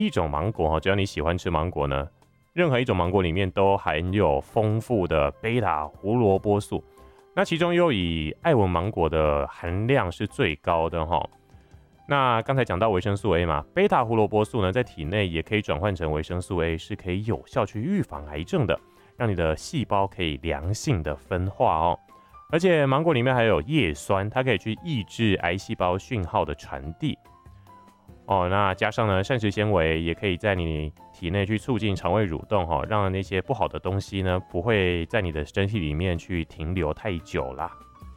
一种芒果只要你喜欢吃芒果呢，任何一种芒果里面都含有丰富的贝塔胡萝卜素。那其中又以爱文芒果的含量是最高的哈。那刚才讲到维生素 A 嘛，贝塔胡萝卜素呢在体内也可以转换成维生素 A， 是可以有效去预防癌症的，让你的细胞可以良性的分化哦。而且芒果里面还有叶酸，它可以去抑制癌细胞讯号的传递哦。那加上呢，膳食纤维也可以在你体内去促进肠胃蠕动哈，让那些不好的东西呢不会在你的身体里面去停留太久啦。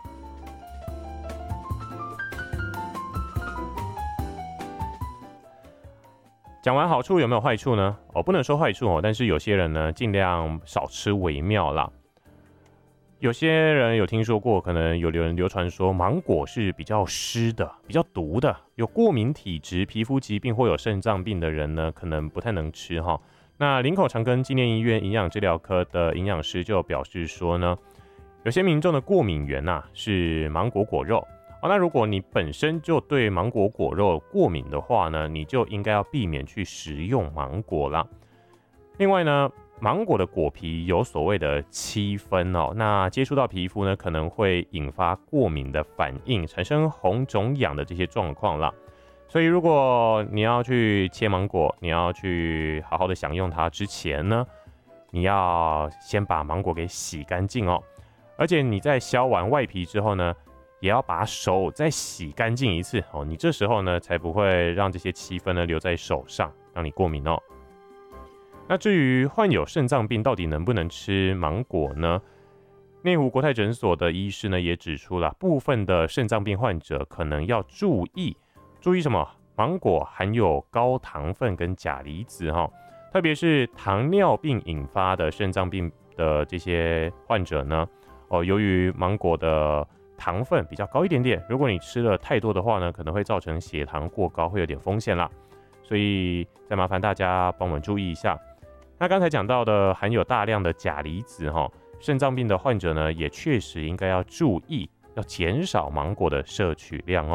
讲完好处有没有坏处呢？不能说坏处但是有些人呢尽量少吃为妙啦。有些人有听说过，可能有人流传说芒果是比较湿的、比较毒的，有过敏体质、皮肤疾病或有肾脏病的人呢，可能不太能吃哈。那林口长庚纪念医院营养治疗科的营养师就表示说呢，有些民众的过敏源是芒果果肉那如果你本身就对芒果果肉过敏的话呢，你就应该要避免去食用芒果啦。另外呢，芒果的果皮有所谓的漆分那接触到皮肤呢，可能会引发过敏的反应，产生红肿痒的这些状况啦。所以如果你要去切芒果，你要去好好的享用它之前呢，你要先把芒果给洗干净而且你在削完外皮之后呢，也要把手再洗干净一次你这时候呢才不会让这些漆分呢留在手上，让你过敏那至于患有肾脏病到底能不能吃芒果呢？内湖国泰诊所的医师呢也指出了，部分的肾脏病患者可能要注意什么？芒果含有高糖分跟钾离子特别是糖尿病引发的肾脏病的这些患者呢由于芒果的糖分比较高一点点，如果你吃了太多的话呢，可能会造成血糖过高，会有点风险啦。所以再麻烦大家帮我们注意一下。那刚才讲到的含有大量的钾离子肾脏病的患者呢，也确实应该要注意，要减少芒果的摄取量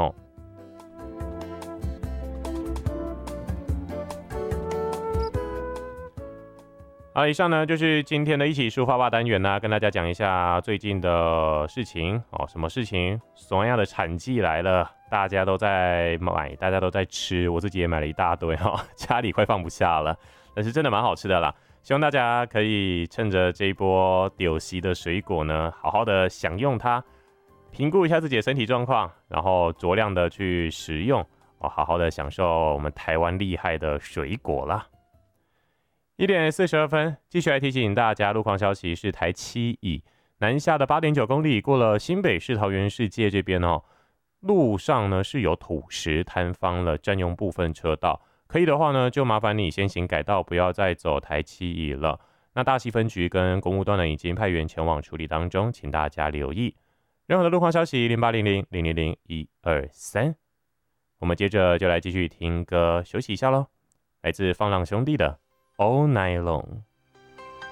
好，以上呢就是今天的一起抒发吧单元跟大家讲一下最近的事情什么事情？索亚的产季来了，大家都在买，大家都在吃，我自己也买了一大堆家里快放不下了，但是真的蛮好吃的啦。希望大家可以趁着这一波丢席的水果呢，好好的享用它，评估一下自己的身体状况，然后酌量的去食用好好的享受我们台湾厉害的水果啦。1点42分，继续来提醒大家，路况消息是台7乙南下的8.9公里，过了新北市桃园世界这边路上呢是有土石坍方了，占用部分车道。可以的话呢，就麻烦你先行改道，不要再走台7乙了。那大溪分局跟公务端呢已经派员前往处理当中，请大家留意。任何的路况消息0800-000-123。我们接着就来继续听歌休息一下咯，来自放浪兄弟的 All Night Long。